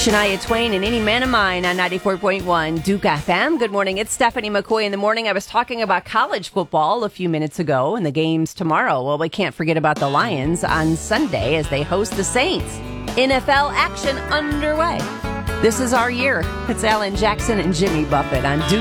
Shania Twain and Any Man of Mine on 94.1 Duke FM. Good morning. It's Stephanie McCoy in the morning. I was talking about college football a few minutes ago and the games tomorrow. Well, we can't forget about the Lions on Sunday as they host the Saints. NFL action underway. This is our year. It's Alan Jackson and Jimmy Buffett on Duke